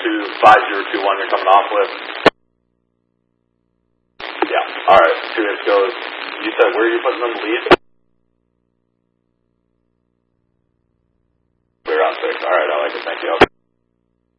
25021 you're coming off with? Yeah. Alright, 2-inch goes. You said where are you putting them lead? Clear on 6. Alright, I like it. Thank you.